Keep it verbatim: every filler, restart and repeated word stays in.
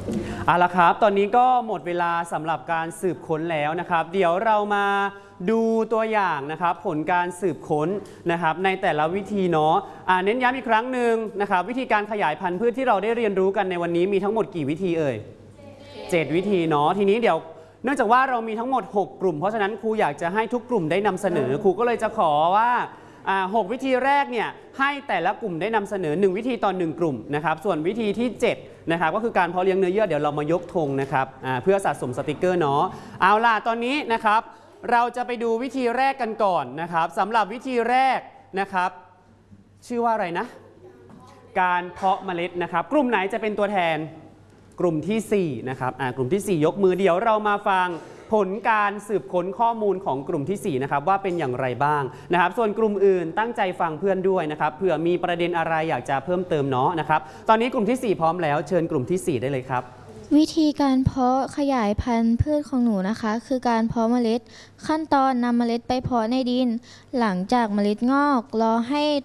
เอาละครับตอนนี้ก็หมดเวลาสำหรับการสืบค้นแล้วนะครับเดี๋ยวเรามาดูตัวอย่างนะครับผลการสืบค้นนะครับในแต่ละวิธีเนาะะเน้นย้ำอีกครั้งหนึ่งนะครับวิธีการขยายพันธุ์พืชที่เราได้เรียนรู้กันในวันนี้มีทั้งหมดกี่วิธีเอ่ยเจ็ดวิธีเนาะทีนี้เดี๋ยวเนื่องจากว่าเรามีทั้งหมดหกกลุ่มเพราะฉะนั้นครูอยากจะให้ทุกกลุ่มได้นำเสนอครูก็เลยจะขอว่าหกวิธีแรกเนี่ยให้แต่ละกลุ่มได้นำเสนอหนึ่งวิธีต่อหนึ่งกลุ่มนะครับส่วนวิธีที่เจ็ดนะครับก็คือการเพาะเลี้ยงเนื้อเยื่อเดี๋ยวเรามายกธงนะครับเพื่อสะสมสติกเกอร์เนาะเอาล่ะตอนนี้นะครับเราจะไปดูวิธีแรกกันก่อนนะครับสำหรับวิธีแรกนะครับชื่อว่าอะไรนะการเพาะเมล็ดนะครับกลุ่มไหนจะเป็นตัวแทนกลุ่มที่สี่นะครับกลุ่มที่สี่ยกมือเดี๋ยวเรามาฟังผลการสืบค้นข้อมูลของกลุ่มที่สี่นะครับว่าเป็นอย่างไรบ้างนะครับส่วนกลุ่มอื่นตั้งใจฟังเพื่อนด้วยนะครับเผื่อมีประเด็นอะไรอยากจะเพิ่มเติมเนาะนะครับตอนนี้กลุ่มที่สี่พร้อมแล้วเชิญกลุ่มที่สี่ได้เลยครับวิธีการเพาะขยายพันธุ์พืชของหนูนะคะคือการเพาะเมล็ดขั้นตอนนำเมล็ดไปเพาะในดินหลังจากเมล็ดงอกรอให้